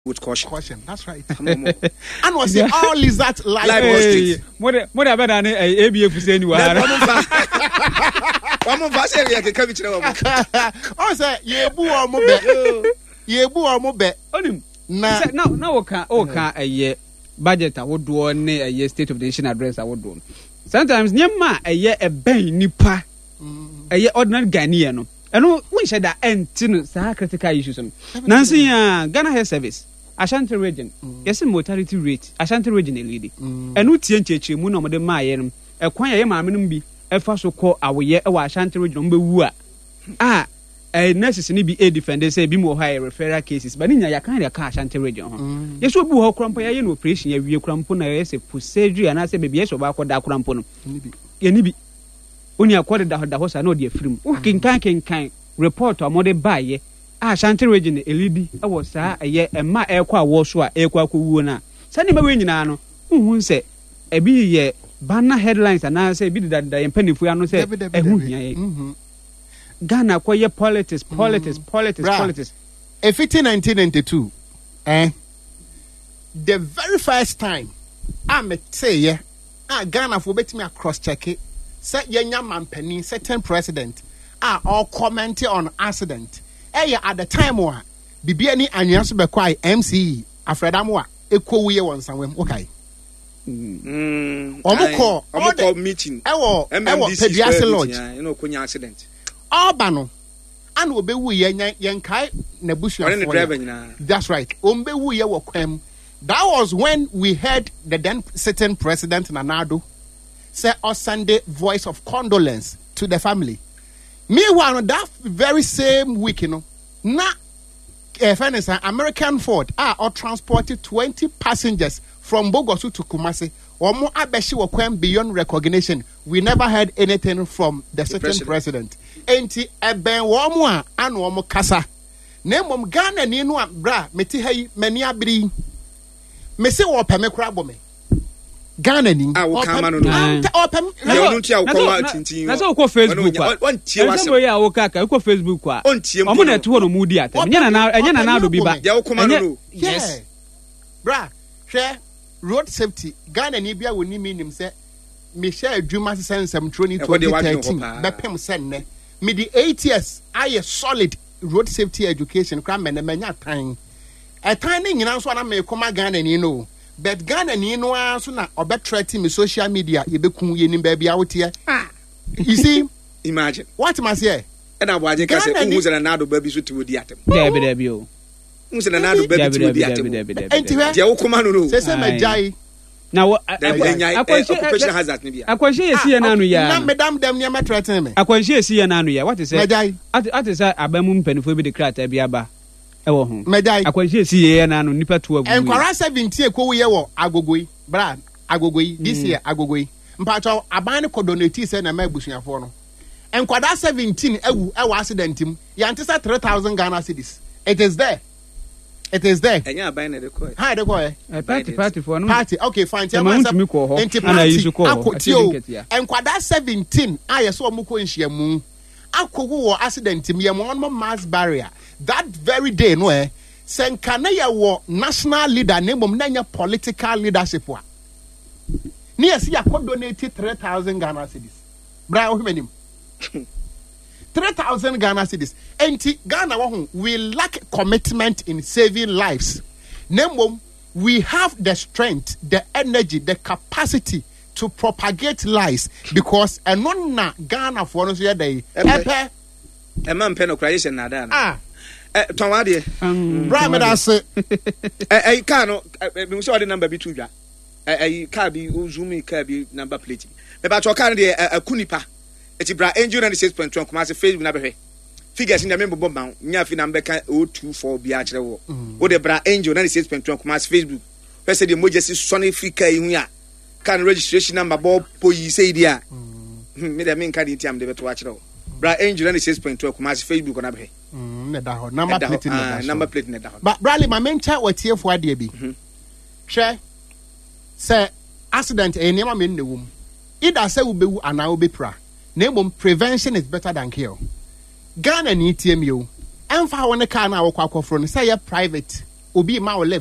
with caution. Caution, that's right. And was it all lizard live on street? More better than ABF saying you are. One of us area can come to Oh, sir, Yebu or Mobe. Now, okay, a year budget I would do a year State of the Nation address I would do. Sometimes, Nyama, a year a bay nipa, a year ordinary Ghanaian. And we said that end critical issues. Nancy, Ghana Health Service. Ashanti region, yes, mortality rate, Ashanti region, lady. And no TNT, Muno, the Mayan, a quiet mamma be a first call our year, our Ashanti region, Bewa. Ah, a necessary be a defender, say, be more higher referral cases, but in a kind of car Ashanti region. Yes, we will crumple in operation, you crampon, as a procedure, and I say, baby, yes, or back or that crampon. Yenibi. Only according to the horse, I know the film. Walking kind report or more by Ashanti region, a lady, I was a year, and my airqua was airqua kuuna. Sending my winning ano, who say, a be ye banner headlines, and I say, be that the penny for no say, Ghana, quite politics. A 1992, the very first time I met say, Ghana for bet me across check it. Set young man penny, certain president are all commenting on accident. At the time, Bibiani and Yansubekwa MCE, Afredamoa, Equo one somewhere. Okay. Omoko meeting. Pediatric Lodge. You know, Kunya accident. Albano. And Obewu Yankai Nebushia. That's right. Ombewu Yawakwem. That was when we heard the then sitting president Nanado say on Sunday voice of condolence to the family. Meanwhile, that very same week, American Ford or transported 20 passengers from Bogosu to Kumasi. Or more abeshi were beyond recognition. We never heard anything from the sitting president. Enti eben womwa and womo kasa. Name Ghana ni no bra meti hai mani abiri. Me se wo peme kra bo me. Ghana ni o kama no no na so ko Facebook kwa so ya wo kaka ko Facebook kwa omo na to no mudi atem enya na do bi ba ya wo koma no yes bra share road safety Ghana ni bia woni minim se me share adwuma sensem 2013 be pem sen ne me the 8 years I solid road safety education kra me na manya tan e tan ni nyina so na me koma Ghana ni no. But Ghana ni no so na obetreat me social media ye beku ye nim ba bia wote. You see, imagine. What must say? And abaje ka say unhu na nado ba bi so ti wodi atem. Debe o. Unhu na nado ba bi ti wodi atem. Enti dia wo koma no no. Say majai. Na occupation hazard ni bia. Akwanhye esi na anu ya. Na madam dem ne metreat me. Akwanhye esi na anu ya. What is say? Majai. Ati say abamu mpanifo bi de krata bi aba. Ewo ho. Medai. Akwanhye si ye na no nipa to agu. Enkwara 70 ekwo ye wo agogoi. Bra, agogoi this year agogoi. Mpacho aban ko donate say na ma abusuafo no. Enkwada 17 ewu accident im. Ya ntisa 3000 Ghana cedis. It is there. Enya aban na de ko. Ha de ko party for no. Party. Okay, fine. Ana yisu ko. Enkwada 17 ayeso omuko nhyiamu. Akogu wo accident im ye mo mass barrier. That very day, no senkane ya wo national leader nemom na political leadership wa. Ni esi ya donate 3000 Ghana cedis. Bra o hmenim. 3000 Ghana cedis. Enti Ghana wo we lack commitment in saving lives. Nemom we have the strength, the energy, the capacity to propagate lies because enon na Ghana for no so ye dey. Epe e man pe no creation na da. Tonwade bra me da se car no me so the number bi to dwa car bi zoom car bi number plate me ba to car dey akunipa eti bra angel 96.1 kuma se Facebook na behwe figures nya me bobo ban nya fi number kan 024 bi a kire wo wo de bra angel 96.1 kuma se Facebook person dey emergency sonny free car hu ya can registration number bob poyi say dia me dey me kan dey tiam dey beto a kire wo bra angel 96.2 kuma se Facebook na behwe number plate ne da ho but Bradley my mentor watiefo ade bi hwe say accident enema me nnewum either say we bewu ana we bepra na emom prevention is better than cure. Ghana ni TMU. Emfa won car na wo kwakofro no say ya private obi ma o left